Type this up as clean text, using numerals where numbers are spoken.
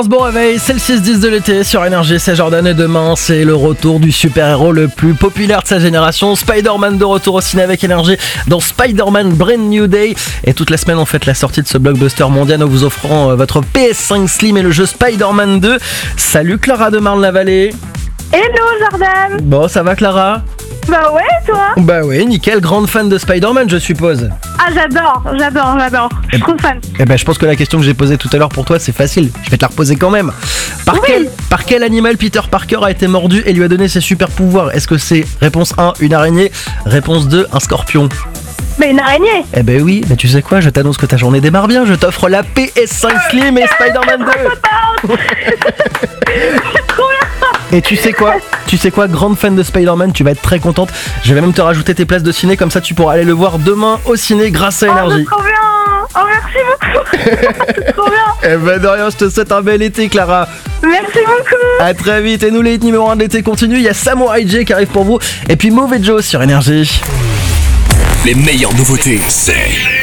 Bon réveil, c'est le 6-10 de l'été sur Énergie, c'est Jordan et demain c'est le retour du super-héros le plus populaire de sa génération, Spider-Man de retour au ciné avec Énergie dans Spider-Man Brand New Day. Et toute la semaine on fête la sortie de ce blockbuster mondial en vous offrant votre PS5 Slim et le jeu Spider-Man 2. Salut Clara de Marne-la-Vallée. Hello Jordan. Bon, ça va Clara? Bah ouais, toi? Bah oui, nickel, grande fan de Spider-Man je suppose. Ah j'adore. Je suis trop fan. Eh ben je pense que la question que j'ai posée tout à l'heure pour toi c'est facile, je vais te la reposer quand même. Par quel animal Peter Parker a été mordu et lui a donné ses super pouvoirs? Est-ce que c'est réponse 1 une araignée, réponse 2 un scorpion? Mais une araignée. Eh ben oui, mais tu sais quoi, je t'annonce que ta journée démarre bien, je t'offre la PS5 Slim et Spider-Man 2. Trop bien. Et tu sais quoi, grande fan de Spider-Man, tu vas être très contente. Je vais même te rajouter tes places de ciné, comme ça tu pourras aller le voir demain au ciné grâce à Énergie. Oh, trop bien. Oh, merci beaucoup. C'est trop bien. Eh ben de rien, je te souhaite un bel été Clara. Merci beaucoup. A très vite, et nous les hits numéro 1 de l'été continuent, il y a Samurai J qui arrive pour vous, et puis Mauvais Joe sur Énergie. Les meilleures nouveautés, c'est